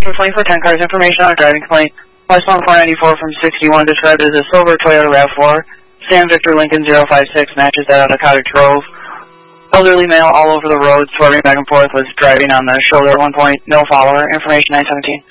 complaint for 10 cars. Information on a driving complaint. West 494 from 61 described as a silver Toyota RAV4. Sam Victor Lincoln 056 matches that out of Cottage Grove. Elderly male all over the road, swerving back and forth, was driving on the shoulder at one point. No follower. Information 917.